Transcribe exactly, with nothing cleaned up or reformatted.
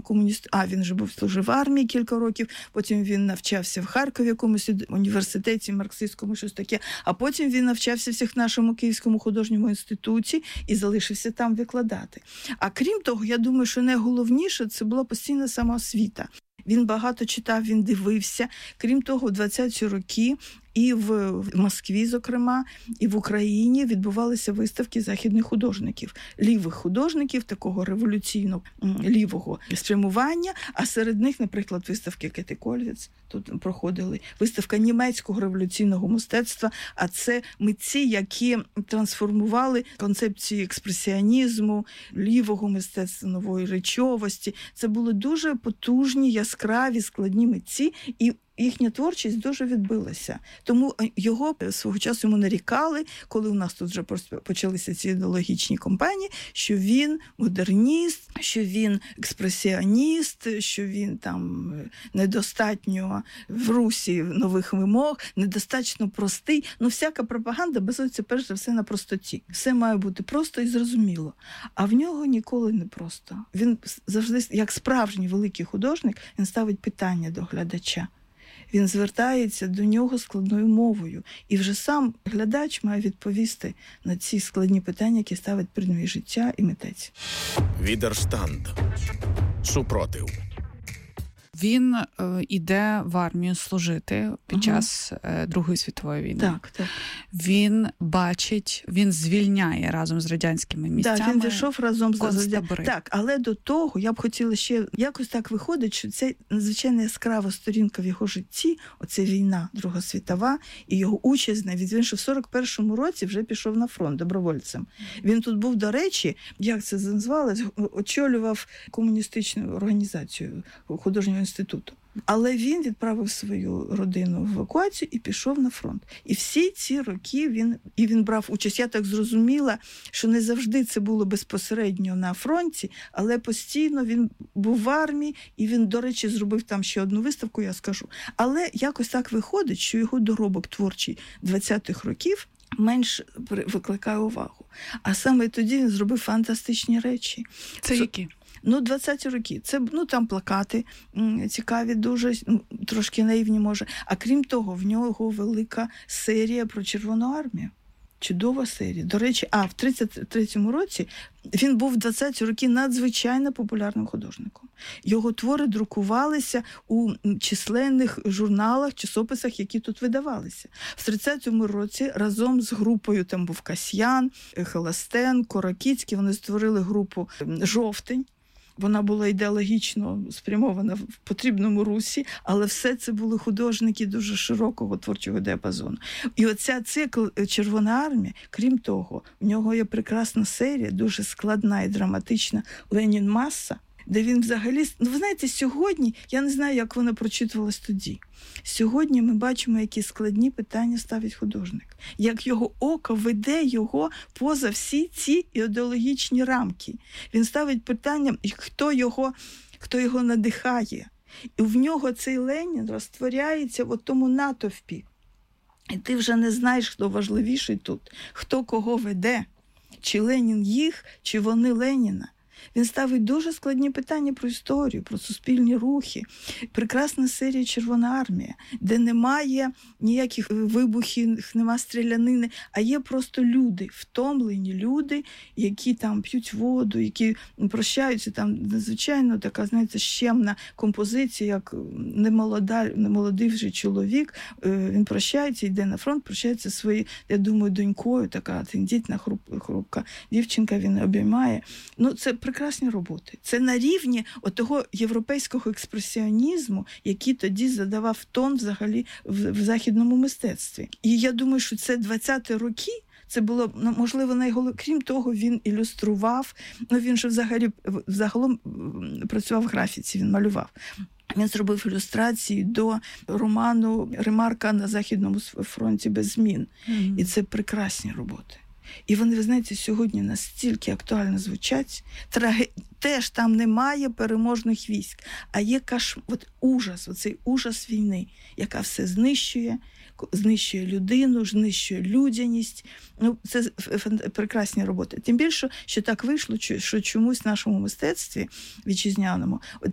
комуніст... А, він же був служив в армії кілька років, потім він навчався в Харкові, якомусь університеті марксистському, щось таке, а потім він навчався в нашому Київському художньому інституті і залишився там викладати. А крім того, я думаю, що найголовніше це була постійна самоосвіта. Він багато читав, він дивився. Крім того, в двадцяті роки і в Москві, зокрема, і в Україні відбувалися виставки західних художників, лівих художників, такого революційно лівого спрямування, а серед них, наприклад, виставки Кети Кольвіц, тут проходили, виставка німецького революційного мистецтва, а це митці, які трансформували концепції експресіонізму, лівого мистецтва, нової речовості. Це були дуже потужні, яскраві, складні митці, і їхня творчість дуже відбилася. Тому його свого часу йому нарікали, коли у нас тут вже почалися ці ідеологічні кампанії, що він модерніст, що він експресіоніст, що він там недостатньо в русі нових вимог, недостатньо простий. Ну, всяка пропаганда базується перш за все на простоті. Все має бути просто і зрозуміло. А в нього ніколи не просто. Він завжди, як справжній великий художник, він ставить питання до глядача. Він звертається до нього складною мовою. І вже сам глядач має відповісти на ці складні питання, які ставить перед ним життя і митець. Відерштанд. Супротив. Він е, іде в армію служити під ага. час е, Другої світової війни. Так, так. Він бачить, він звільняє разом з радянськими місцями. Так, він вийшов разом з концтабори. Так, але до того я б хотіла ще, якось так виходить, що це надзвичайно яскрава сторінка в його житті, оце війна Друга світова, і його участь, навіть він ще в сорок першому році вже пішов на фронт добровольцем. Він тут був, до речі, як це називалось, очолював комуністичну організацію художнього інституту. Але він відправив свою родину в евакуацію і пішов на фронт. І всі ці роки він, і він брав участь. Я так зрозуміла, що не завжди це було безпосередньо на фронті, але постійно він був в армії, і він, до речі, зробив там ще одну виставку, я скажу. Але якось так виходить, що його доробок творчий двадцятих років менш викликає увагу. А саме тоді він зробив фантастичні речі. Це які? Ну, двадцяті роки. Це, ну, там плакати цікаві дуже, ну, трошки наївні, може. А крім того, в нього велика серія про Червону армію. Чудова серія. До речі, а в тридцять третьому році він був в двадцяті роки надзвичайно популярним художником. Його твори друкувалися у численних журналах, часописах, які тут видавалися. В тридцятому році разом з групою, там був Касьян, Холостенко, Ракіцький, вони створили групу «Жовтень». Вона була ідеологічно спрямована в потрібному русі, але все це були художники дуже широкого творчого діапазону. І оця цикл «Червона армія», крім того, в нього є прекрасна серія, дуже складна і драматична «Ленін Маса», де він взагалі... Ну, ви знаєте, сьогодні, я не знаю, як вона прочитувалась тоді. Сьогодні ми бачимо, які складні питання ставить художник. Як його око веде його поза всі ці ідеологічні рамки. Він ставить питання, хто його, хто його надихає. І в нього цей Ленін розтворяється в тому натовпі. І ти вже не знаєш, хто важливіший тут, хто кого веде. Чи Ленін їх, чи вони Леніна. Він ставить дуже складні питання про історію, про суспільні рухи. Прекрасна серія «Червона армія», де немає ніяких вибухів, немає стрілянини, а є просто люди, втомлені люди, які там п'ють воду, які прощаються. Там надзвичайно така, знаєте, щемна композиція, як немолода, немолодий вже чоловік. Він прощається, йде на фронт, прощається своєю, я думаю, донькою, така тендітна, хрупка дівчинка, він обіймає. Ну, це прекрасні роботи. Це на рівні отого європейського експресіонізму, який тоді задавав тон взагалі в, в західному мистецтві. І я думаю, що це двадцяті роки, це було, ну, можливо, найголовніше. Крім того, він ілюстрував, ну, він же взагалі, взагалом працював в графіці, він малював. Він зробив ілюстрації до роману «Ремарка на Західному фронті без змін». Mm-hmm. І це прекрасні роботи. І вони, ви знаєте, сьогодні настільки актуально звучать. Траге... Теж там немає переможних військ, а є каш... От ужас, оцей ужас війни, яка все знищує, знищує людину, знищує людяність. Ну, це прекрасні роботи. Тим більше, що так вийшло, що чомусь в нашому мистецтві вітчизняному, от